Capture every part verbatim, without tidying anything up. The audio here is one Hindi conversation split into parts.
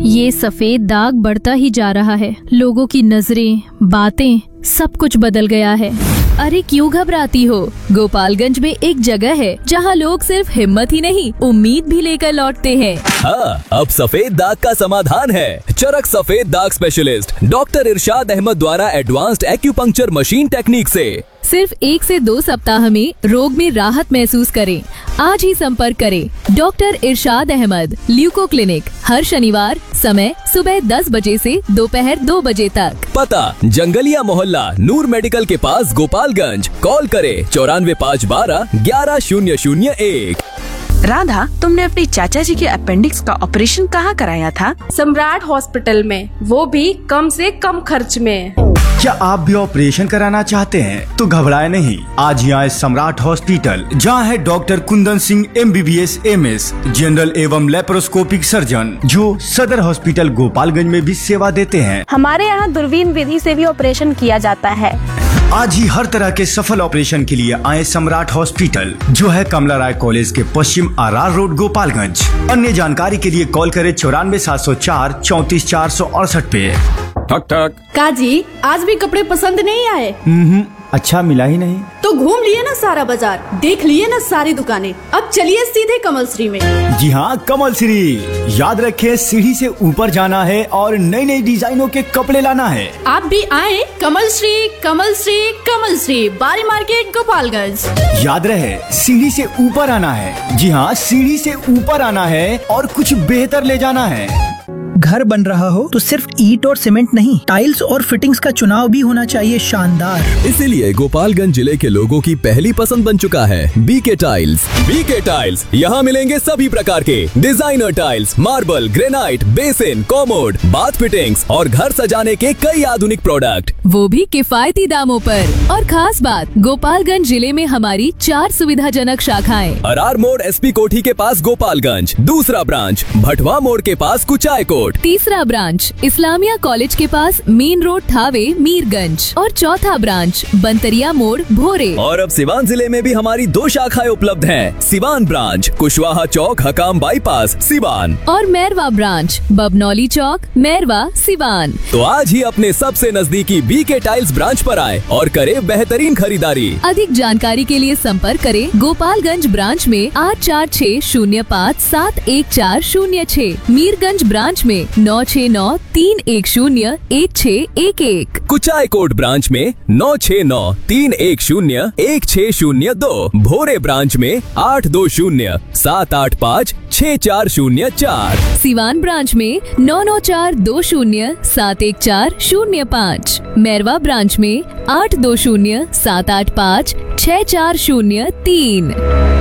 ये सफेद दाग बढ़ता ही जा रहा है। लोगों की नजरें, बातें, सब कुछ बदल गया है। अरे क्यों घबराती हो? गोपालगंज में एक जगह है जहाँ लोग सिर्फ हिम्मत ही नहीं, उम्मीद भी लेकर लौटते हैं। हाँ, अब सफेद दाग का समाधान है। चरक सफेद दाग स्पेशलिस्ट डॉक्टर इरशाद अहमद द्वारा एडवांस्ड एक्यूपंक्चर मशीन टेक्निक से सिर्फ एक से दो सप्ताह में रोग में राहत महसूस करें। आज ही संपर्क करें डॉक्टर इरशाद अहमद, ल्यूको क्लिनिक, हर शनिवार, समय सुबह दस बजे से दोपहर दो बजे तक। पता जंगलिया मोहल्ला, नूर मेडिकल के पास, गोपालगंज। कॉल करें चौरानवे पाँच बारह ग्यारह शून्य शून्य एक। राधा, तुमने अपने चाचा जी के अपेंडिक्स का ऑपरेशन कहाँ कराया था? सम्राट हॉस्पिटल में, वो भी कम से कम खर्च में। क्या आप भी ऑपरेशन कराना चाहते हैं? तो घबराए नहीं, आज ही आए सम्राट हॉस्पिटल, जहां है doctor Kundan Singh M B B S M S, general एवं लेप्रोस्कोपिक सर्जन, जो सदर हॉस्पिटल गोपालगंज में भी सेवा देते हैं। हमारे यहाँ दूरबीन विधि से भी ऑपरेशन किया जाता है। आज ही हर तरह के सफल ऑपरेशन के लिए आए सम्राट हॉस्पिटल, जो है कमला राय कॉलेज के पश्चिम आर आर रोड, गोपालगंज। अन्य जानकारी के लिए कॉल करें चौरानवे सात सौ चार चौंतीस चार सौ अड़सठ पे। ठक ठक। काजी, आज भी कपड़े पसंद नहीं आए? हम्म, अच्छा मिला ही नहीं। तो घूम लिए ना सारा बाजार, देख लिए ना सारी दुकानें, अब चलिए सीधे कमल श्री में। जी हाँ, कमल श्री। याद रखें, सीढ़ी से ऊपर जाना है और नई नई डिजाइनों के कपड़े लाना है। आप भी आए कमल श्री, कमल श्री, कमल श्री, बारी मार्केट, गोपालगंज। याद रहे, सीढ़ी से ऊपर आना है। जी हाँ, सीढ़ी से ऊपर आना है और कुछ बेहतर ले जाना है। घर बन रहा हो तो सिर्फ ईंट और सीमेंट नहीं, टाइल्स और फिटिंग्स का चुनाव भी होना चाहिए शानदार। इसीलिए गोपालगंज जिले के लोगों की पहली पसंद बन चुका है बीके टाइल्स। बीके टाइल्स, यहाँ मिलेंगे सभी प्रकार के designer tiles, marble, granite, basin, commode, bath fittings और घर सजाने के कई आधुनिक प्रोडक्ट, वो भी किफायती दामों पर। और खास बात, गोपालगंज जिले में हमारी चार सुविधाजनक शाखाएं। अरार मोड़ एस पी कोठी के पास गोपालगंज, दूसरा ब्रांच भटवा मोड़ के पास कुचाय कोट, तीसरा ब्रांच इस्लामिया कॉलेज के पास मेन रोड थावे, मीरगंज, और चौथा ब्रांच बंतरिया मोड़, भोरे। और अब सिवान जिले में भी हमारी दो शाखाएं उपलब्ध हैं। सिवान ब्रांच कुशवाहा चौक, हकाम बाईपास, सिवान, और मैरवा ब्रांच बबनौली चौक, मैरवा, सिवान। तो आज ही अपने सबसे नजदीकी बीके टाइल्स ब्रांच पर आए और करे बेहतरीन खरीदारी। अधिक जानकारी के लिए संपर्क करें गोपालगंज ब्रांच में आठ चार छः शून्य पाँच सात एक चार शून्य छः, मीरगंज ब्रांच में नौ छः नौ तीन एक शून्य एक छः एक एक, कुचाय कोट ब्रांच में नौ छः नौ तीन एक शून्य एक छः शून्य दो, भोरे ब्रांच में आठ दो शून्य सात आठ पाँच छः चार शून्य चार, सिवान ब्रांच में नौ नौ चार दो शून्य सात एक चार शून्य पाँच, मैरवा ब्रांच में आठ दो शून्य सात आठ पाँच छः चार शून्य तीन।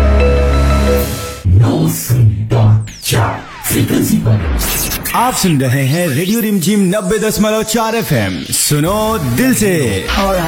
आप सुन रहे हैं रेडियो रिमझिम नब्बे दशमलव चार एफ एम। सुनो दिल से।